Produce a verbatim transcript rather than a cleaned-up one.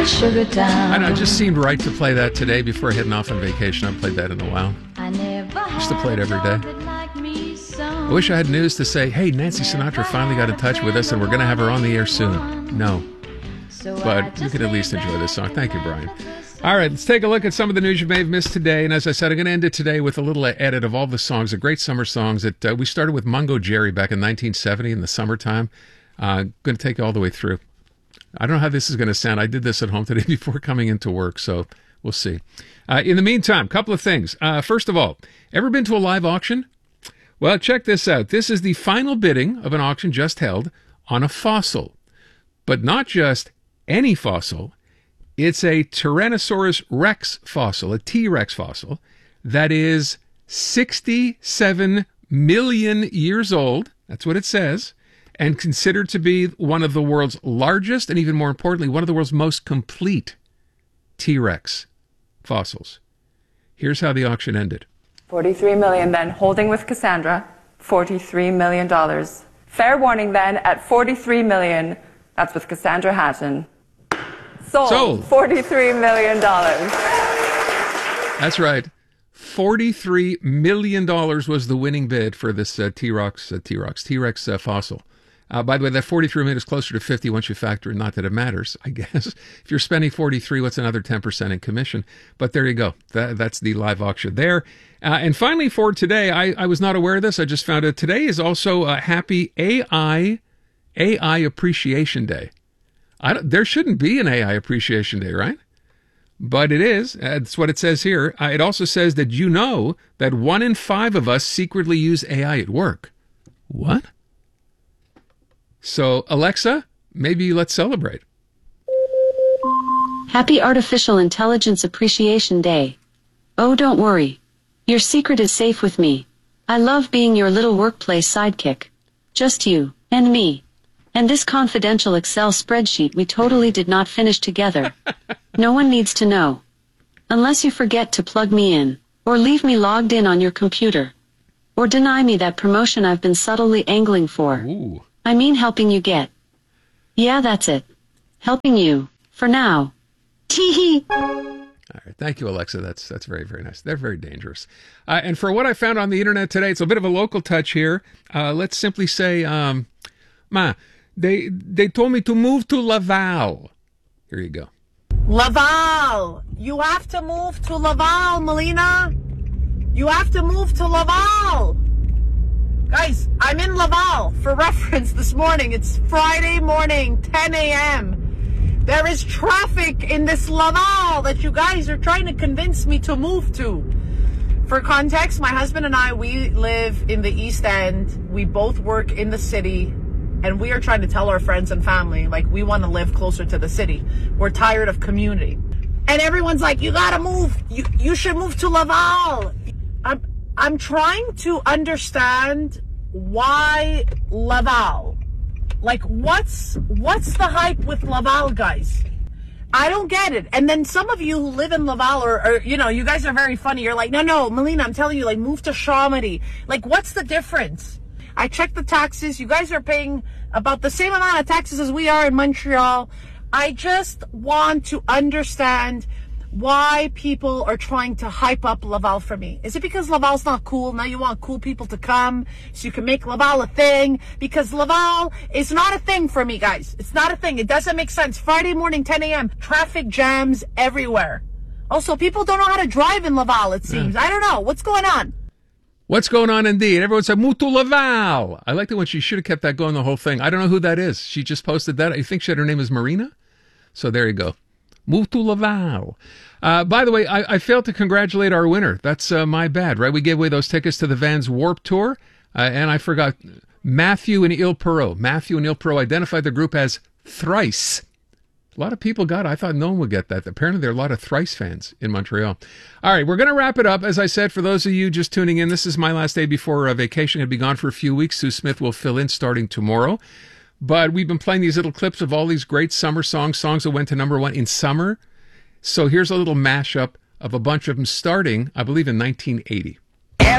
sugar town. I know, it just seemed right to play that today before heading off on vacation. I haven't played that in a while. I never Used to play it every day. like me so. I wish I had news to say, hey, Nancy Sinatra finally got in touch with us and we're going to have her on the air soon. No. But you can at least enjoy this song. Thank you, Brian. All right, let's take a look at some of the news you may have missed today. And as I said, I'm going to end it today with a little edit of all the songs, the great summer songs that uh, we started with Mungo Jerry back in nineteen seventy in the summertime. Uh, going to take you all the way through. I don't know how this is going to sound. I did this at home today before coming into work, so we'll see. Uh, in the meantime, a couple of things. Uh, first of all, ever been to a live auction? Well, check this out. This is the final bidding of an auction just held on a fossil, but not just any fossil. It's a Tyrannosaurus rex fossil, a T-Rex fossil, that is sixty-seven million years old. That's what it says. And considered to be one of the world's largest and, even more importantly, one of the world's most complete T-Rex fossils. Here's how the auction ended. forty-three million dollars then, holding with Cassandra, forty-three million dollars. Fair warning then, at forty-three million dollars, that's with Cassandra Hatton. Sold, Sold. forty-three million dollars. That's right. forty-three million dollars was the winning bid for this uh, T-Rex, uh, T-Rex, T-Rex uh, fossil. Uh, by the way, that forty-three million is closer to fifty once you factor in, not that it matters, I guess. If you're spending forty-three, what's another ten percent in commission? But there you go. That, that's the live auction there. Uh, and finally, for today, I, I was not aware of this. I just found out today is also a happy A I A I Appreciation Day. I don't, there shouldn't be an A I Appreciation Day, right? But it is. That's what it says here. Uh, it also says that you know that one in five of us secretly use A I at work. What? So, Alexa, maybe let's celebrate. Happy Artificial Intelligence Appreciation Day. Oh, don't worry. Your secret is safe with me. I love being your little workplace sidekick. Just you and me. And this confidential Excel spreadsheet we totally did not finish together. No one needs to know. Unless you forget to plug me in, or leave me logged in on your computer, or deny me that promotion I've been subtly angling for. Ooh. I mean helping you get. Yeah, that's it. Helping you. For now. Tee-hee. All right. Thank you, Alexa. That's that's very, very nice. They're very dangerous. Uh, and for what I found on the internet today, it's a bit of a local touch here. Uh, let's simply say, um, Ma, they, they told me to move to Laval. Here you go. Laval. You have to move to Laval, Melina. You have to move to Laval. Guys, I'm in Laval for reference this morning. It's Friday morning, ten a.m. There is traffic in this Laval that you guys are trying to convince me to move to. For context, my husband and I, we live in the East End. We both work in the city. And we are trying to tell our friends and family, like, we want to live closer to the city. We're tired of community. And everyone's like, you gotta move. You, you should move to Laval. I'm, I'm trying to understand why Laval. Like, what's, what's the hype with Laval, guys? I don't get it. And then some of you who live in Laval, or, or, you know, you guys are very funny. You're like, no, no, Melina, I'm telling you, like, move to Chamonix. Like, what's the difference? I checked the taxes. You guys are paying about the same amount of taxes as we are in Montreal. I just want to understand why people are trying to hype up Laval for me. Is it because Laval's not cool? Now you want cool people to come so you can make Laval a thing? Because Laval is not a thing for me, guys. It's not a thing. It doesn't make sense. Friday morning, ten a.m., traffic jams everywhere. Also, people don't know how to drive in Laval, it seems. Yeah. I don't know. What's going on? What's going on indeed? Everyone said, move to Laval. I like the one. She should have kept that going the whole thing. I don't know who that is. She just posted that. I think she had her name is Marina. So there you go. Move to Laval. Uh, by the way, I, I failed to congratulate our winner. That's uh, my bad, right? We gave away those tickets to the Vans Warp Tour. Uh, and I forgot Matthew and Il Perot. Matthew and Il Perot identified the group as Thrice. A lot of people got it. I thought no one would get that. Apparently, there are a lot of Thrice fans in Montreal. All right, we're going to wrap it up. As I said, for those of you just tuning in, this is my last day before uh, vacation. I'll be gone for a few weeks. Sue Smith will fill in starting tomorrow. But we've been playing these little clips of all these great summer songs, songs that went to number one in summer. So here's a little mashup of a bunch of them starting, I believe, in nineteen eighty.